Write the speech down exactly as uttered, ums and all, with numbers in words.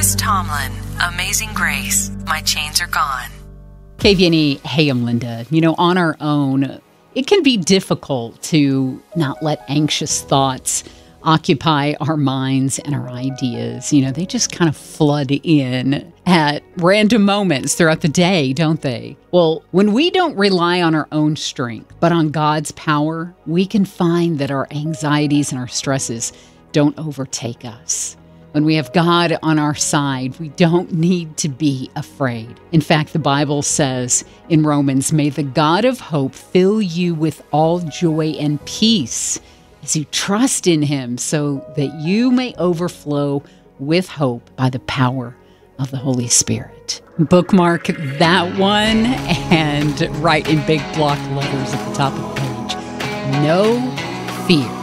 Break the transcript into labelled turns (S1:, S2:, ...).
S1: Chris Tomlin, Amazing Grace, My Chains Are Gone.
S2: K V N E, hey, I'm Linda. You know, on our own, it can be difficult to not let anxious thoughts occupy our minds and our ideas. You know, they just kind of flood in at random moments throughout the day, don't they? Well, when we don't rely on our own strength, but on God's power, we can find that our anxieties and our stresses don't overtake us. When we have God on our side, we don't need to be afraid. In fact, the Bible says in Romans, may the God of hope fill you with all joy and peace as you trust in him, so that you may overflow with hope by the power of the Holy Spirit. Bookmark that one and write in big block letters at the top of the page, no fear.